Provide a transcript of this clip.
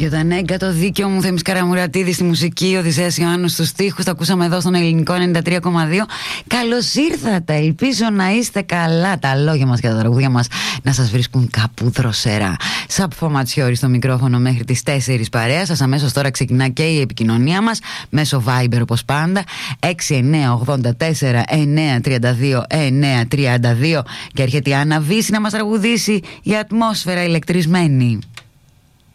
Ιωτανέγκα, το δίκαιο μου, Θέμης Καραμουρατίδη στη μουσική, Οδυσσέας Ιωάννου στους στίχους. Τα ακούσαμε εδώ στον ελληνικό 93,2. Καλώς ήρθατε, ελπίζω να είστε καλά. Τα λόγια μας και τα τραγούδια μας να σας βρίσκουν κάπου δροσερά. Σαπφο Ματσιόρι στο μικρόφωνο μέχρι τις 4 παρέα σας. Αμέσως τώρα ξεκινά και η επικοινωνία μας μέσω Viber όπως πάντα 6984 932 932 και έρχεται η Άννα Βύση να μας τραγουδήσει η ατμόσφαιρα ηλεκτρισμένη.